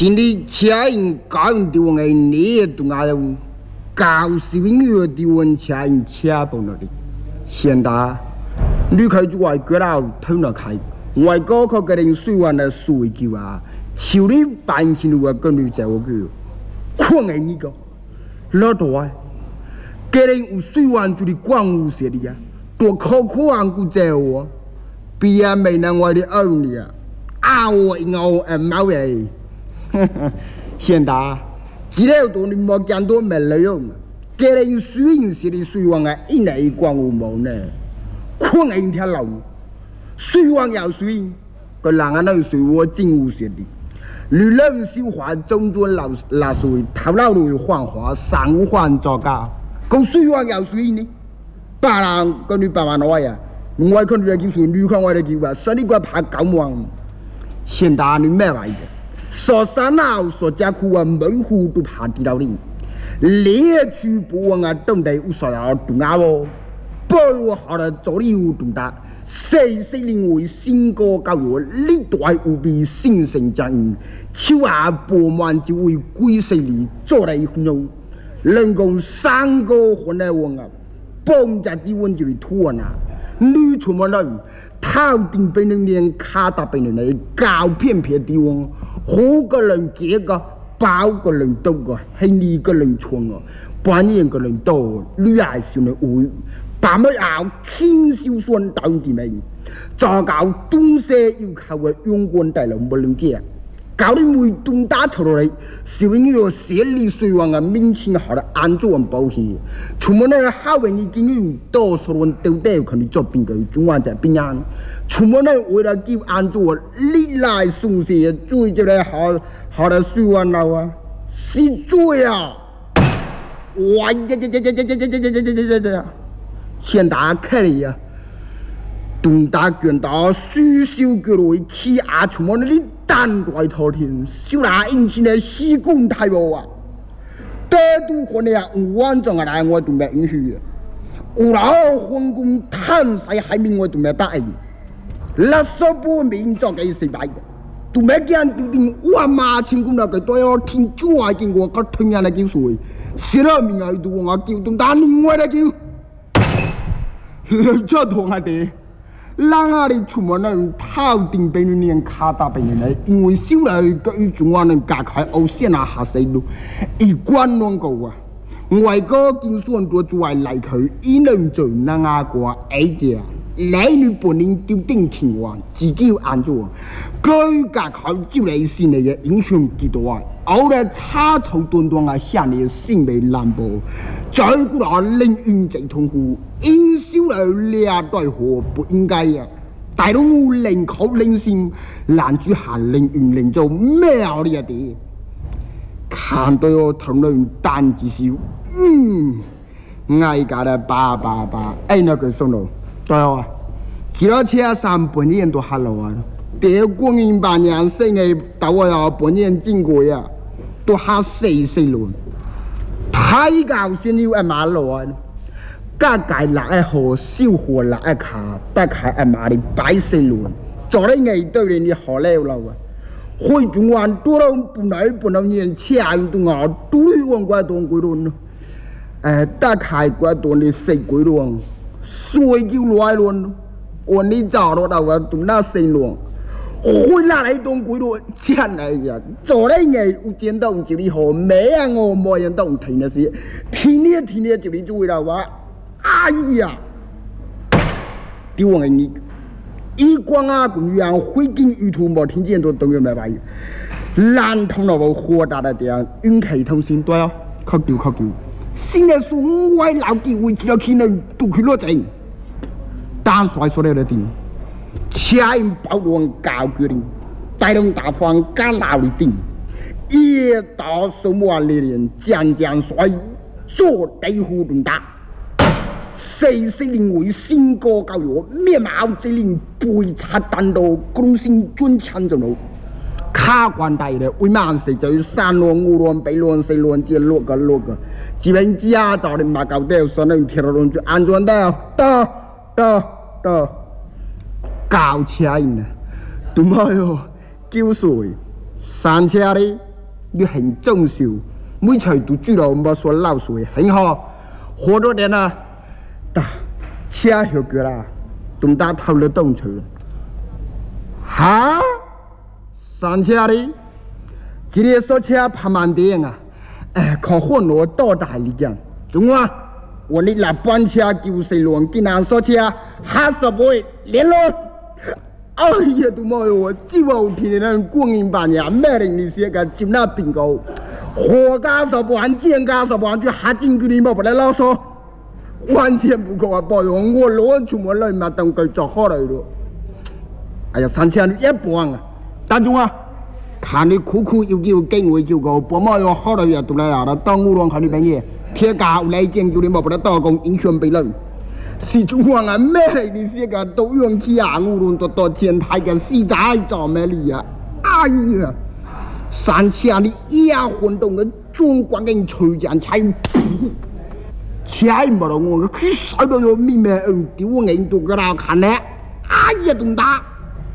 现在车因搞用地方的你都爱用，搞视频的地方车因车崩了的。现在你开就外国佬偷了开，外国可给人水湾的水球啊，像你半千路啊跟你在我个，看个你个，老多啊，给人有水湾就的光无些的呀，多靠靠安古在我，比也没能我的儿女啊，啊我应我毛诶。现在，只要多你莫见到没利用，给人水银时的水王啊，一来光无毛呢，看人条路，水王有水，个人啊那水我真无些的，女人小花中专老水，头脑路幻化，上午换作家，个水王有水呢，别人跟你爸爸nói呀，我看你来叫水，你看我来叫啊，所以你个怕搞忙，现在你咩玩意？说山闹说家苦啊，门户都怕地道里，猎取不忘啊，懂得有啥要动啊哦，不我好了做了有动的，谁认为新歌教育历代无比新生将因，手下布满就为鬼势里做来混用，人工三个混来混啊，帮家地温就里土啊，你出门了，头顶被人连卡打被人来搞片片地温。好个人几个，包个人多个，还你个人穿个，半年个人多，女孩上的会，把么要轻手算当地名，再搞东西要靠个永冠大龙不能见，搞你每顿打出来，小朋友学历水王啊，民情好的安全保险，出门那好容易经营，多数人都得可能做兵个，中晚在平安。出门呢，为了叫安住历来送些最这来好的水湾路啊，是最啊！哇呀！现在看哩呀，东大卷到水手叫落去啊，出门你单来头天，小拿引起来西贡太无啊！大都可能啊，完整个来我都没允许，有老皇宫探晒海面我都没答应。垃圾不民作嘅失敗，都咩見到定我媽成功那個對我聽住我見我個聽人嚟叫水，死啦命喺度我叫動但另外嚟叫，這同我哋，讓我哋出門咧頭頂俾你連卡打俾你嚟，因為少嚟個一種我能隔開歐線啊下細路，一關兩個啊，外國經算多做嚟嚟佢，一能做那亞國 A 姐。来你本人就定情况，自己要安住。佢家靠招嚟先嚟嘅影響幾多啊？我哋差頭斷斷啊，向你性命難保。再過來令運最痛苦，因少嚟兩代何不應該啊？大佬令口令先，難住下令運令做咩啊？你哋看到我頭腦單字笑，嗌家咧爸，哎那個送路。对啊，只要车上本年都下路啊，别光阴半年生的到我要本年经过呀，都下四轮，太高兴了一马路啊，加介落一河小河落一卡，得开一马的摆四轮，做了眼对人的好了路啊，会中湾多了不能年车运动啊，多了往过东归轮，得开过东的四归轮。水叫来luôn， 我你找到我都那谁luôn， 回来东归路真来呀，做了嘢有见到就你好，没啊我冇人都听那些，听呢就你做了话，哎呀，丢我你，一光啊公园会经鱼图冇听见都等于没白，烂通了我豁达的点，运气通先对啊，靠丢。现在说我老弟为只要去能都去落井，单帅说了的定，车因包装高决定，带动大方加老的定，一到什么里人将帅做地湖动大，谁认为新歌教育面貌之令背察单刀公心尊强着路。卡关大的，为嘛谁就3轮、5轮、8轮、4轮，这6个，基本驾照的嘛搞掉，说那铁路就安全的，到搞车呢，都没有9岁，3车的你很重视，每次都知道没说漏水，很好。好多年了，但车又过啦，东大偷了动去了。哈？上车的，今天说车拍慢点啊！靠混我多大力量？中啊！我你来班车就是乱，竟然说车还是不会联络。哎呀，都冇哟！只有天人观音半夜，咩人你写个就那bingo，活家说不完，见家说不完，就还真给你冇不来啰嗦，完全不够啊！包容我攞出門嚟嘛，當佢做好嚟咯。哎呀，3000你一半啊！但中啊，看你苦苦要叫經會照顧，不冇有好嚟也都嚟啊！當烏龍看你乜嘢，鐵架嚟見叫你冇不來多講影響別人。是中國啊，咩你寫個都用起啊，烏龍到天台嘅死仔做咩嚟啊？哎呀，3000你一運動嘅中國人隨人才。車唔到我，佢晒到有面咩丟人都給他看呢？哎呀，東大！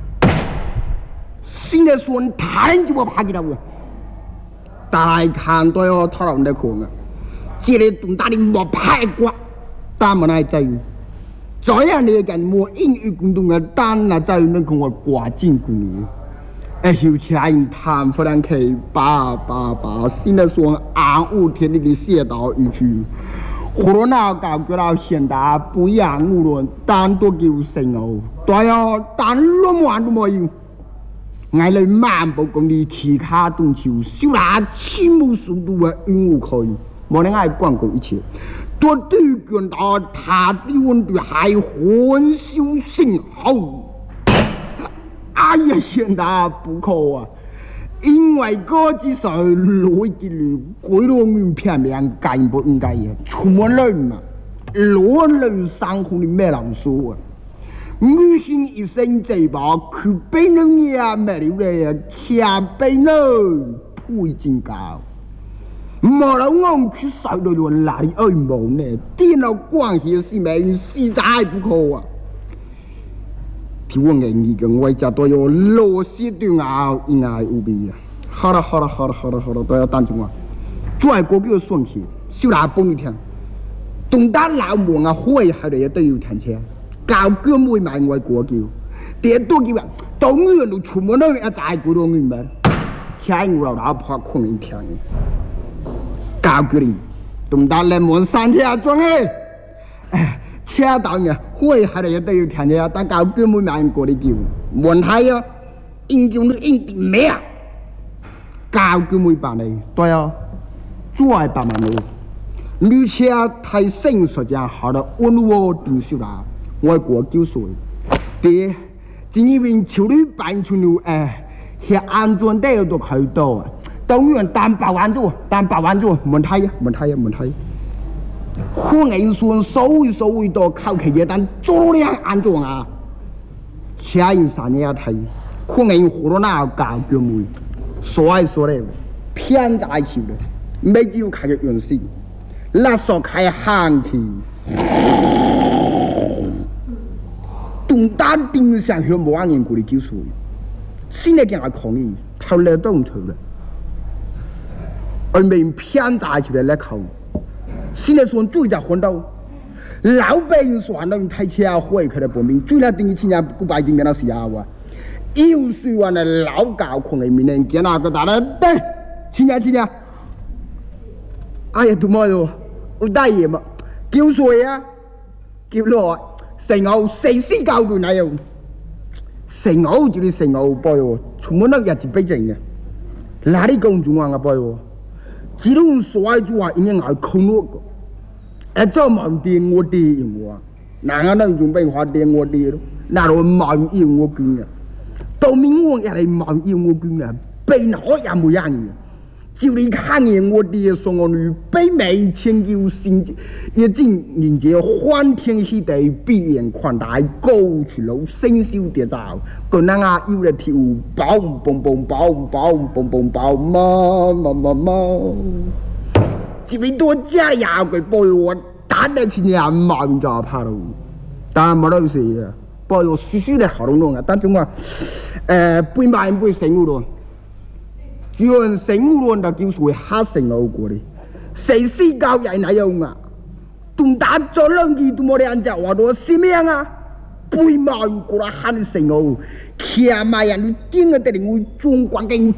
現在說他人就我怕佢啦喎，大看到我討論得空啊！這裡東大你莫拍過，但冇嚟制，這樣你嘅莫英語共同嘅單啊，就能同我掛進共你。有錢談不能去爸，現在說暗烏天你嘅寫到語句。可能那搞個到現在不一樣無論單多叫成哦，對哦，單亂玩都冇用。我哋漫步公里其他東西，少拿千步速度嘅運務可以，冇人愛廣告一切。多對見到他的溫度還很小心好。哎呀，現在不可啊！因為嗰隻手攞啲路，鬼佬唔片面計不應該嘅，出門嚟嘛，攞嚟生活你咩人說啊？女性一生這把佢俾人呀咩料嘅，騎俾人配真高，冇人講佢受到亂來愛冇呢，電腦關係是咪實在不可啊？聽我言語嘅外家都有螺絲對拗，應該無比啊！好了，都要等住我。再過幾個順氣，少拿幫你聽。東大老門啊，開下嚟都要聽車。教腳妹買外國叫，第多叫人到遠路出門都一寨過到遠咩？聽我老婆講你聽。教腳你，東大嚟門山車裝嘅，車到嘅開下嚟都要聽車，但教腳妹買過你叫，問題啊，應叫你應定咩啊？教腳妹辦嚟，對啊，再辦埋你。女車太成熟就好了，溫和定少啦。外國叫水，第今年邊潮女辦出了係安全帶都可以到啊，當然擔8萬咗，問題。可能算所謂到靠其嘢，但做量安全啊，車人3年睇，可能好多那教腳妹，所以偏在潮了，沒只有開個原事，那所開行氣。東大冰箱向冇人過嚟叫水，現在見我抗議，頭嚟都唔錯啦。而明偏在出嚟嚟抗，現在說最就看到老百姓說能睇車會佢哋報名，最嚟定錢人古拜啲咩那時候啊？有時話呢老教抗議面人見那個大啦，得錢人，哎呀都冇咯，我大爺嘛，叫水啊，叫落。成牛四絲教團嚟又，成牛就你成牛波喎，全部都日子俾正嘅。嗱啲公眾話嘅波喎，只ต้อง所謂就話應該係空落個，做冇電我啲用喎，嗱我能仲俾話電我啲咯，嗱我冇用我捐嘅，到面我又係冇用我捐嘅，俾我也冇人嘅。就你看見我哋送我女北美千九新一進人家歡天喜地閉眼寬大高處路聲笑跌造個那啊有嚟跳嘣貓就你多加呀佢背我打得起人冇就怕咯但冇得事啊背我輸輸嚟好弄啊但係我背埋背成嗰度全生活论的就是为哈生而过的，谁死高也那样啊！东大做人机都没得人家话多什么样啊？背毛过来喊生哦，看嘛呀，你顶个得令我中国给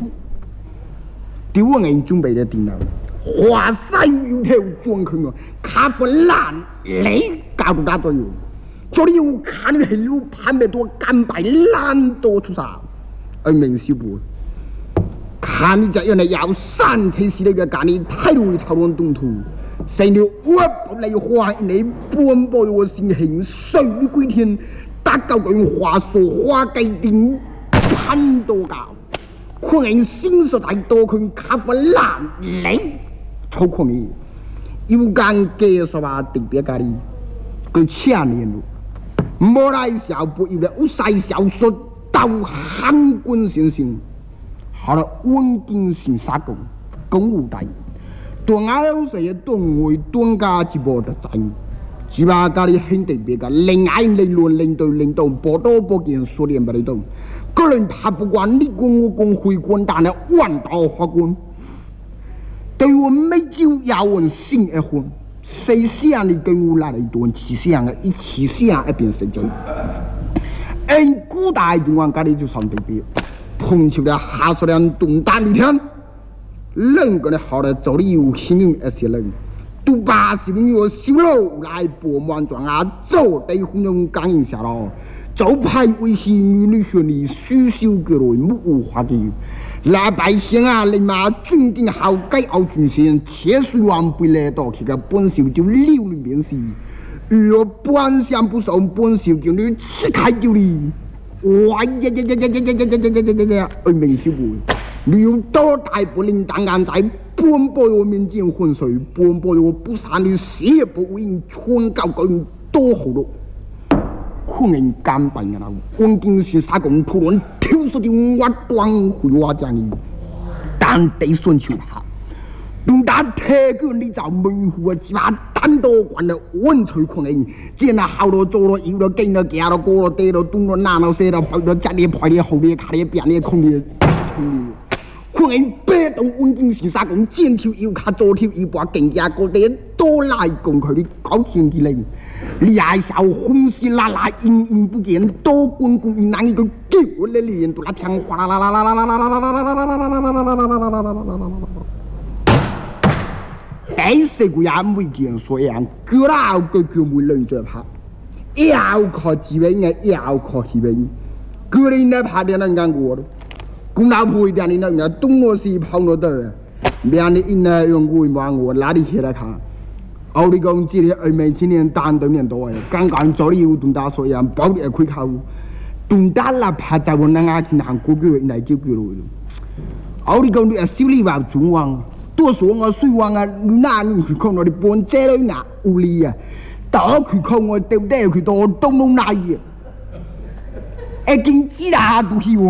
丢我人准备的顶了，华山有条装去哦，卡分烂雷搞到大左右，这里有看的路盘的多干白烂多出啥？而明修不？看你这样的要三才是那个干你太容易讨论动图。谁料我不来花你半步我心形水里归天，打到个用花说花盖顶攀多高，可能心所在多看卡不烂雷，超可能有干给说吧特别咖喱，个千年路，莫来小不有了乌塞小说到韩国先生，好了稳定性杀工公务大。东亚有些东为东家一步的在，只把家里很特别个，另爱另论另对另动，不多不见说连不得动。个人怕不管你讲我讲回滚蛋的万道法官，对我没酒要问心一婚，谁想你跟我来了一顿气象的，一气象一边睡觉。按古代中国家里就算特别，碰巧了下出两东大里天。人个的好的走里有幸运一些人，都把是民有修路来博满庄啊，走对红中感应下了，就派微信女学里虚修个来木无话题，老百姓啊，立马决定好改奥军线，切水完背来到去个本校就溜里面是，若半相不送本校叫你吃开就哩，哇呀呀呀呀呀呀呀呀呀呀！而没修不。刘多大不领当然在半步我面前浑水，半步我不杀你死也不为全高个多好多，可能干办个啦，关键是啥公突然挑出的我端回我讲伊，但得顺手下，东大铁个你找门户啊，只把单多关的稳吹可能，见那好多做了有了跟了行了过了对了东了南了西了，跑了家里派的后里卡里边里空里。可能被动稳定是啥讲？前头又卡左头又把更加个的多来讲佢的高天气嘞，你还少红湿啦啦，阴阴不见，多滚滚难一个叫我来连到那天哗啦啦啦啦啦啦啦啦啦啦啦啦啦啦啦啦啦啦啦。第四个也没见说样，叫啦个叫没人在拍，要靠自己嘅，要靠自己，叫你那拍的能干过的。公老婆一点你那人家东罗西跑罗的，别你因那用过嘛我哪里去来看？奥利讲这里2017年单对面多哎，刚刚这里有东大所样，包的开口，东大那拍在我那眼去南国个来叫叫罗。奥利讲你手里话中王，多说我水王啊，你哪人去看我的半遮了呀？有理啊，打去看我对不对？去到东东那里，一经知道都希望。